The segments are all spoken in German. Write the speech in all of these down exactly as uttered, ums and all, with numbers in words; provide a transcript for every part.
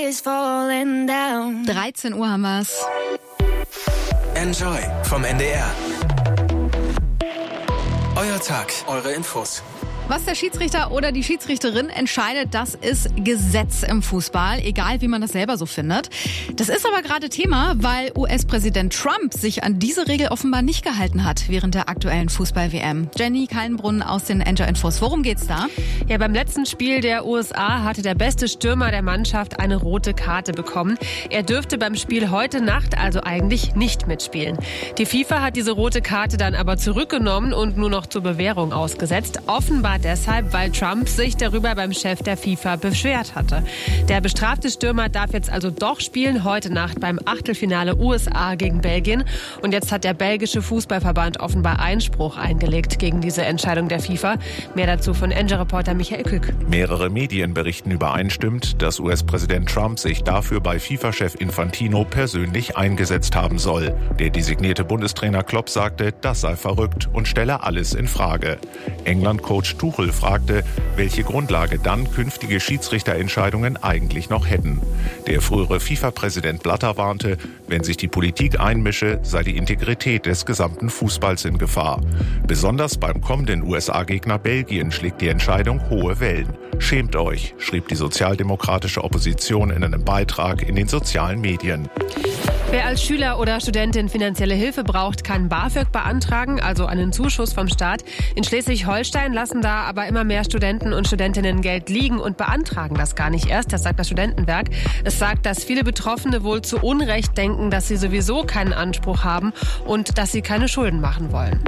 is falling down. dreizehn Uhr haben wir's. Enjoy vom N D R. Euer Tag, eure Infos. Was der Schiedsrichter oder die Schiedsrichterin entscheidet, das ist Gesetz im Fußball, egal wie man das selber so findet. Das ist aber gerade Thema, weil U S-Präsident Trump sich an diese Regel offenbar nicht gehalten hat während der aktuellen Fußball-W M. Jenny Kallenbrunn aus den Enjoy Infos. Worum geht's da? Ja, beim letzten Spiel der U S A hatte der beste Stürmer der Mannschaft eine rote Karte bekommen. Er dürfte beim Spiel heute Nacht also eigentlich nicht mitspielen. Die FIFA hat diese rote Karte dann aber zurückgenommen und nur noch zur Bewährung ausgesetzt. Offenbar deshalb, weil Trump sich darüber beim Chef der FIFA beschwert hatte. Der bestrafte Stürmer darf jetzt also doch spielen, heute Nacht beim Achtelfinale U S A gegen Belgien. Und jetzt hat der belgische Fußballverband offenbar Einspruch eingelegt gegen diese Entscheidung der FIFA. Mehr dazu von Enjoy-Reporter Michael Kück. Mehrere Medien berichten übereinstimmend, dass U S-Präsident Trump sich dafür bei FIFA-Chef Infantino persönlich eingesetzt haben soll. Der designierte Bundestrainer Klopp sagte, das sei verrückt und stelle alles in Frage. England-Coach Tuchel fragte, welche Grundlage dann künftige Schiedsrichterentscheidungen eigentlich noch hätten. Der frühere FIFA-Präsident Blatter warnte, wenn sich die Politik einmische, sei die Integrität des gesamten Fußballs in Gefahr. Besonders beim kommenden U S A-Gegner Belgien schlägt die Entscheidung hohe Wellen. Schämt euch, schrieb die sozialdemokratische Opposition in einem Beitrag in den sozialen Medien. Wer als Schüler oder Studentin finanzielle Hilfe braucht, kann BAföG beantragen, also einen Zuschuss vom Staat. In Schleswig-Holstein lassen da aber immer mehr Studenten und Studentinnen Geld liegen und beantragen das gar nicht erst, das sagt das Studentenwerk. Es sagt, dass viele Betroffene wohl zu Unrecht denken, dass sie sowieso keinen Anspruch haben und dass sie keine Schulden machen wollen.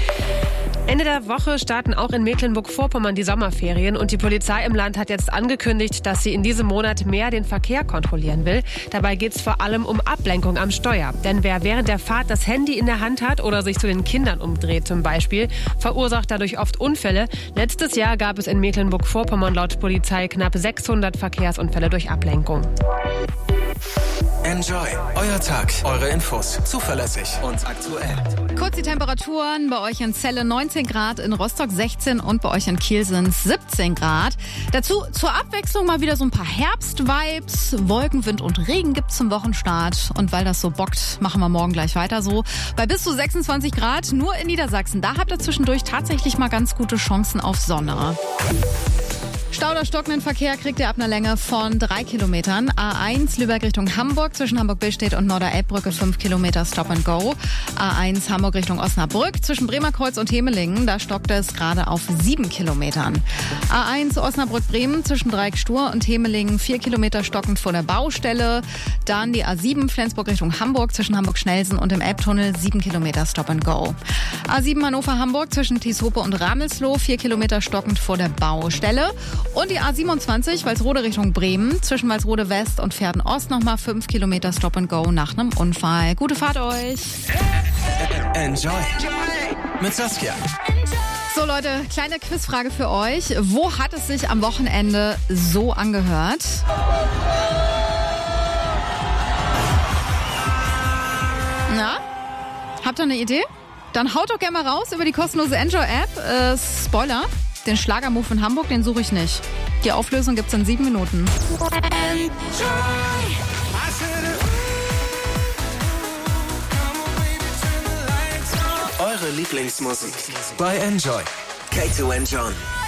Ende der Woche starten auch in Mecklenburg-Vorpommern die Sommerferien und die Polizei im Land hat jetzt angekündigt, dass sie in diesem Monat mehr den Verkehr kontrollieren will. Dabei geht es vor allem um Ablenkung am Steuer. Denn wer während der Fahrt das Handy in der Hand hat oder sich zu den Kindern umdreht zum Beispiel, verursacht dadurch oft Unfälle. Letztes Jahr gab es in Mecklenburg-Vorpommern laut Polizei knapp sechshundert Verkehrsunfälle durch Ablenkung. Enjoy, euer Tag, eure Infos, zuverlässig und aktuell. Kurz die Temperaturen, bei euch in Celle neunzehn Grad, in Rostock sechzehn und bei euch in Kiel sind es siebzehn Grad. Dazu zur Abwechslung mal wieder so ein paar Herbstvibes. Wolken, Wind und Regen gibt's zum Wochenstart. Und weil das so bockt, machen wir morgen gleich weiter so. Bei bis zu sechsundzwanzig Grad nur in Niedersachsen. Da habt ihr zwischendurch tatsächlich mal ganz gute Chancen auf Sonne. Stau oder stockenden Verkehr kriegt ihr ab einer Länge von drei Kilometern. A eins Lübeck Richtung Hamburg zwischen Hamburg-Billstedt und Norder-Elbbrücke fünf Kilometer Stop and Go. A eins Hamburg Richtung Osnabrück zwischen Bremerkreuz und Hemelingen. Da stockt es gerade auf sieben Kilometern. A eins Osnabrück-Bremen zwischen Dreieck-Stur und Hemelingen vier Kilometer stockend vor der Baustelle. Dann die A sieben Flensburg Richtung Hamburg zwischen Hamburg-Schnelsen und dem Elbtunnel sieben Kilometer Stop and Go. A sieben Hannover-Hamburg zwischen Tieshope und Ramelsloh vier Kilometer stockend vor der Baustelle. Und die A siebenundzwanzig Walsrode Richtung Bremen zwischen Walsrode West und Verden Ost nochmal fünf Kilometer Stop and Go nach einem Unfall. Gute Fahrt euch! Enjoy mit Saskia. So Leute, kleine Quizfrage für euch. Wo hat es sich am Wochenende so angehört? Na? Habt ihr eine Idee? Dann haut doch gerne mal raus über die kostenlose Enjoy-App. Äh, Spoiler, den Schlagermove in Hamburg, den suche ich nicht. Die Auflösung gibt's in sieben Minuten. Eure Lieblingsmusik bei Enjoy. K zwei N John.